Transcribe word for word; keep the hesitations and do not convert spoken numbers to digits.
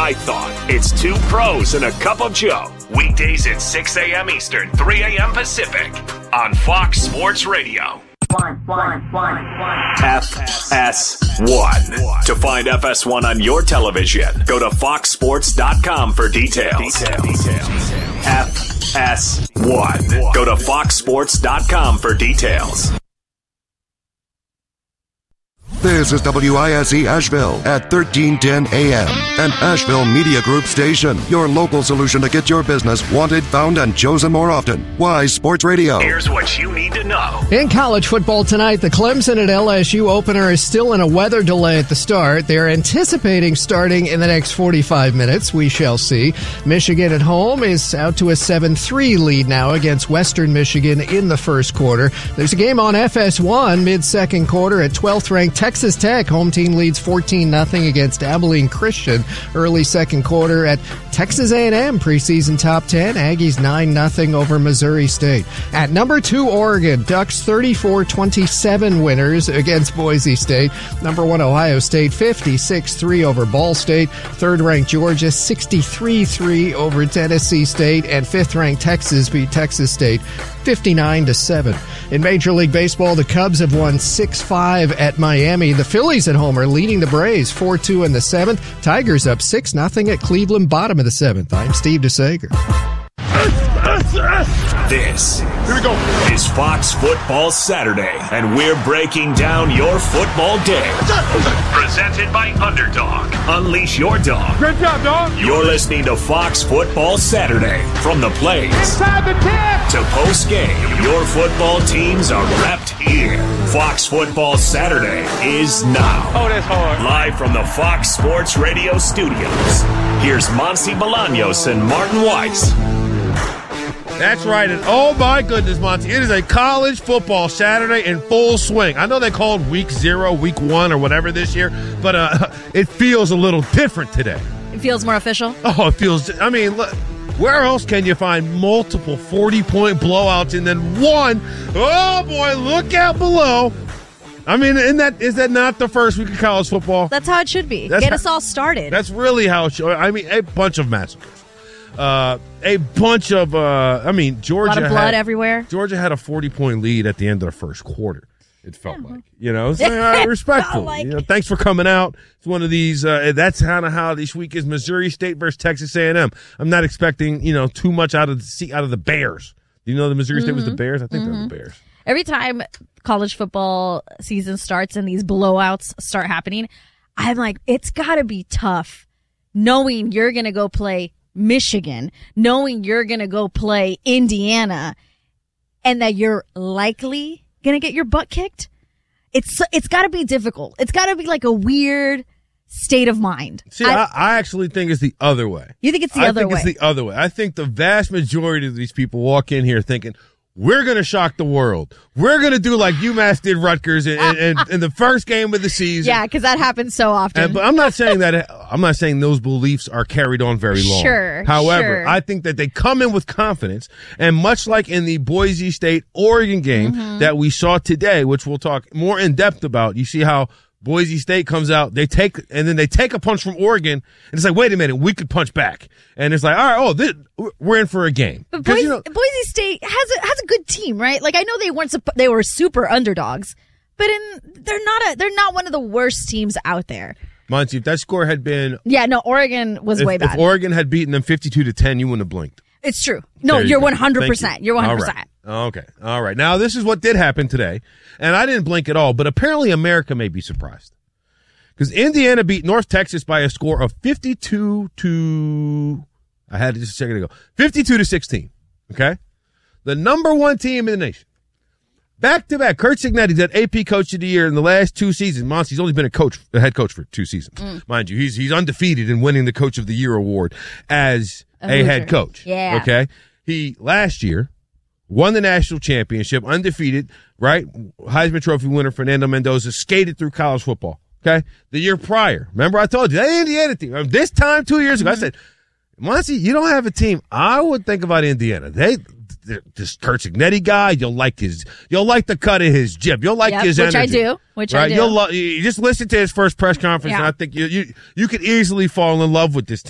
I thought. It's two pros and a cup of Joe. Weekdays at six a.m. Eastern, three a.m. Pacific on Fox Sports Radio. One, one, one, one. F S one. To find F S one on your television, go to fox sports dot com for details. Details. F S one. Go to fox sports dot com for details. This is W I S E Asheville at thirteen ten A M, an Asheville Media Group station. Your local solution to get your business wanted, found, and chosen more often. Wise Sports Radio. Here's what you need to know. In college football tonight, the Clemson at L S U opener is still in a weather delay at the start. They're anticipating starting in the next forty-five minutes. We shall see. Michigan at home is out to a seven three lead now against Western Michigan in the first quarter. There's a game on F S one mid-second quarter at twelfth-ranked Texas Tech. Home team leads fourteen nothing against Abilene Christian. Early second quarter at Texas A and M preseason top ten. Aggies nine nothing over Missouri State. At number two, Oregon. Ducks thirty-four twenty-seven winners against Boise State. Number one, Ohio State fifty-six three over Ball State. Third-ranked Georgia sixty-three three over Tennessee State. And fifth-ranked Texas beat Texas State fifty-nine to seven. In Major League Baseball, the Cubs have won six five at Miami. The Phillies at home are leading the Braves four two in the seventh. Tigers up six nothing at Cleveland, bottom of the seventh. I'm Steve DeSager. This Here we go. is Fox Football Saturday, and we're breaking down your football day. Presented by Underdog. Unleash your dog. Great job, dog. You're listening to Fox Football Saturday. From the plays Inside the ten. to post-game, your football teams are repped here. Fox Football Saturday is now. Oh, that's hard. Live from the Fox Sports Radio studios, here's Monty Bolaños and Martin Weiss. That's right. And oh, my goodness, Monty, it is a college football Saturday in full swing. I know they called week zero, week one, or whatever this year, but uh, it feels a little different today. It feels more official? Oh, it feels, I mean, look, where else can you find multiple forty-point blowouts and then one, oh, boy, look out below. I mean, isn't that, is that not the first week of college football? That's how it should be. That's Get how, us all started. That's really how it should. I mean, a bunch of massacres. Uh, a bunch of, uh, I mean, Georgia a lot of blood had, everywhere. Georgia had a forty-point lead at the end of the first quarter. It felt yeah. like, you know, so, uh, respectful. Like. You know, thanks for coming out. It's one of these. Uh, that's kind of how this week is. Missouri State versus Texas A and M. I'm not expecting, you know, too much out of the out of the Bears. You know, the Missouri mm-hmm. State was the Bears. I think mm-hmm. they're the Bears. Every time college football season starts and these blowouts start happening, I'm like, it's got to be tough knowing you're going to go play Michigan, knowing you're going to go play Indiana, and that you're likely going to get your butt kicked. It's it's got to be difficult. It's got to be like a weird state of mind. See, I, I actually think it's the other way. You think it's the I other way? I way? think it's the other way. I think the vast majority of these people walk in here thinking, we're going to shock the world. We're going to do like UMass did Rutgers in, in, in, in the first game of the season. Yeah, because that happens so often. And, but I'm not saying that. I'm not saying those beliefs are carried on very long. Sure. However, sure. I think that they come in with confidence, and much like in the Boise State Oregon game mm-hmm. that we saw today, which we'll talk more in depth about, you see how Boise State comes out, they take, and then they take a punch from Oregon, and it's like, wait a minute, we could punch back. And it's like, all right, oh, this, we're in for a game. But Boise, you know, Boise State has a, has a good team, right? Like, I know they weren't, they were super underdogs, but in, they're not a, they're not one of the worst teams out there. Monty, if that score had been, yeah, no, Oregon was if, way bad. If Oregon had beaten them fifty-two to ten, you wouldn't have blinked. It's true. No, you you're go. one hundred percent. You. You're one hundred percent. All right. Okay. All right. Now, this is what did happen today, and I didn't blink at all, but apparently America may be surprised. Because Indiana beat North Texas by a score of fifty-two to, I had it just a second ago, fifty-two to sixteen. Okay? The number one team in the nation. Back to back. Curt Cignetti, that A P Coach of the Year in the last two seasons. Monty's only been a coach, a head coach for two seasons. Mm. Mind you, he's, he's undefeated in winning the Coach of the Year award as a, a head coach. Yeah. Okay? He, last year, won the national championship, undefeated, right? Heisman Trophy winner Fernando Mendoza skated through college football. Okay, the year prior, remember I told you that Indiana team. This time two years ago, mm-hmm. I said, Monty, you don't have a team. I would think about Indiana. They, this Curt Cignetti guy, you'll like his, you'll like the cut of his jib. You'll like yep, his which energy. Which I do. Which right? I do. You'll lo- you just listen to his first press conference, yeah. and I think you you you could easily fall in love with this team.